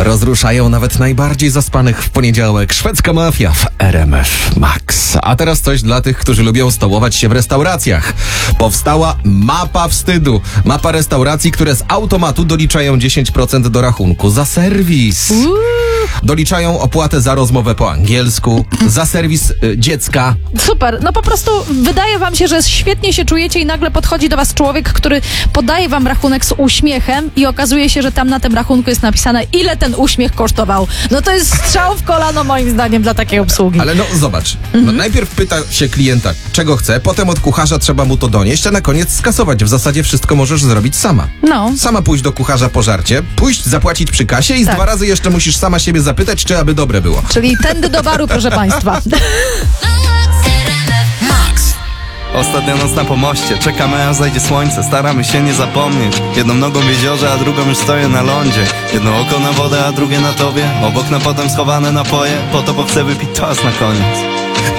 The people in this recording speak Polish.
Rozruszają nawet najbardziej zaspanych w poniedziałek. Szwedzka mafia w RMF Max. A teraz coś dla tych, którzy lubią stołować się w restauracjach. Powstała mapa wstydu. Mapa restauracji, które z automatu doliczają 10% do rachunku za serwis. Doliczają opłatę za rozmowę po angielsku, za serwis dziecka. Super, no po prostu wydaje wam się, że świetnie się czujecie i nagle podchodzi do was człowiek, który podaje wam rachunek z uśmiechem i okazuje się, że tam na tym rachunku jest napisane, ile ten uśmiech kosztował. No to jest strzał w kolano moim zdaniem dla takiej obsługi. Ale no zobacz, no najpierw pyta się klienta, czego chce, potem od kucharza trzeba mu to donieść, a na koniec skasować. W zasadzie wszystko możesz zrobić sama. No. Sama pójść do kucharza po żarcie, pójść zapłacić przy kasie i Tak. 2 razy jeszcze musisz sama siebie zapytać, czy aby dobre było. Czyli tędy do baru, proszę państwa. Ostatnia noc na pomoście, czekamy aż zajdzie słońce. Staramy się nie zapomnieć. Jedną nogą w jeziorze, a drugą już stoję na lądzie. Jedno oko na wodę, a drugie na tobie. Obok na potem schowane napoje. Po to, bo chcę wypić czas na koniec.